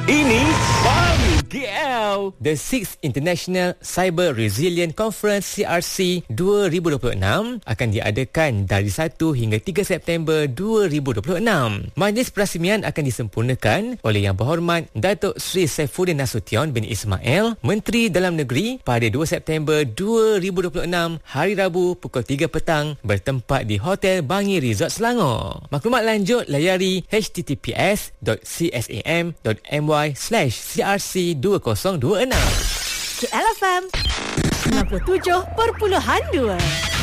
Ini baru KL. The 6th International Cyber Resilient Conference CRC 2026 akan diadakan dari 1 hingga 3 September 2026. Majlis perasmian akan disempurnakan oleh Yang Berhormat Datuk Seri Saifuddin Nasution bin Ismail, Menteri Dalam Negeri, pada 2 September 2026 hari Rabu pukul 3 petang bertempat di Hotel Bangi Resort Selangor. Maklumat lanjut layari https.csam.my/crc2026. KLFM 97.2